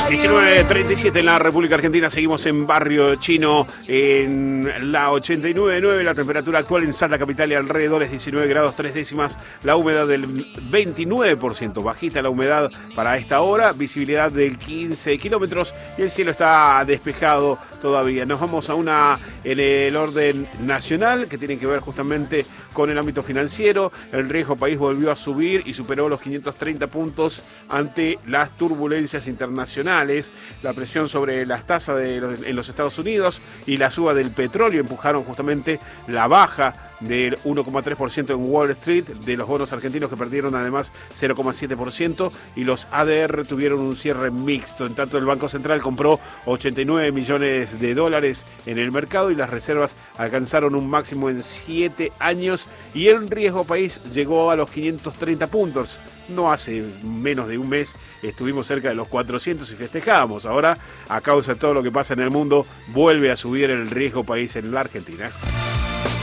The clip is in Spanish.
19:37 en la República Argentina, seguimos en Barrio Chino, en la 89.9, la temperatura actual en Salta Capital y alrededor es 19 grados 3 décimas, la humedad del 29%, bajita la humedad para esta hora, visibilidad del 15 kilómetros y el cielo está despejado todavía. Nos vamos a una en el orden nacional que tiene que ver justamente con el ámbito financiero. El riesgo país volvió a subir y superó los 530 puntos ante las turbulencias internacionales. La presión sobre las tasas en los Estados Unidos y la suba del petróleo empujaron justamente la baja del 1,3% en Wall Street, de los bonos argentinos que perdieron además 0,7% y los ADR tuvieron un cierre mixto. En tanto, el Banco Central compró 89 millones de dólares en el mercado y las reservas alcanzaron un máximo en 7 años y el riesgo país llegó a los 530 puntos. No hace menos de un mes estuvimos cerca de los 400 y festejábamos. Ahora, a causa de todo lo que pasa en el mundo, vuelve a subir el riesgo país en la Argentina.